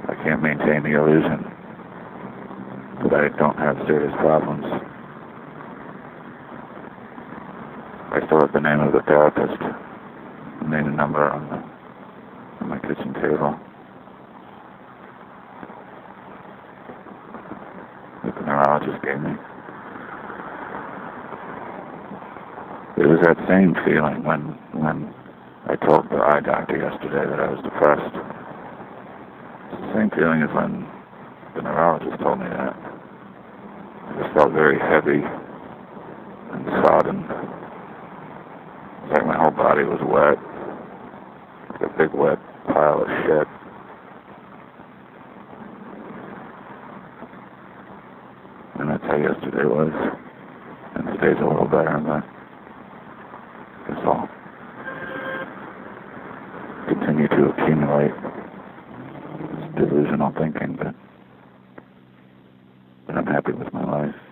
I can't maintain the illusion that I don't have serious problems. I still have the name of the therapist, the name and number on my kitchen table. That the neurologist gave me. It was that same feeling when I told the eye doctor yesterday that I was depressed. It's the same feeling as when the neurologist told me that. I just felt very heavy and sodden. It's like my whole body was wet. Like a big wet pile of shit. And that's how yesterday was. And today's a little better, but guess I'll continue to accumulate this delusional thinking, but I'm happy with my life.